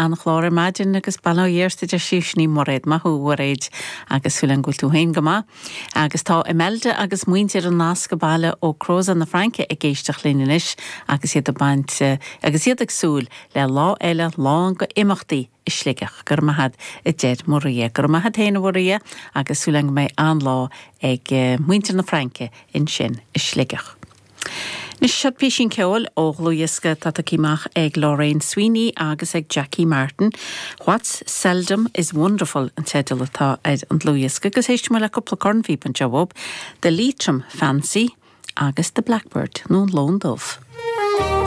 an chlóir maidin agus bailíirsta de síisní moréid mathúharéid agus thuúlan gúil tú hain goma. Agus tá imelde agus muintir an nasca baile ó Crosa na Franke I géisteach línis agus iad a baint agus iad ag súl le lá eile lá go imachtaí Isligach gur mahad I déad moria gur mahad héna moria agus thuúlan mé an lá ag muintir na Franke in sin Isligach. Nis siad písin ceol ó Lúisca tatakíach ag Lorraine Sweeney agus ag Jackie Martin. What's seldom is wonderful an tedal atá ag an Lúisca agus éist me le cúpla cornfí an jawab. The Leitrim Fancy agus the Blackbird nó Lone Dove.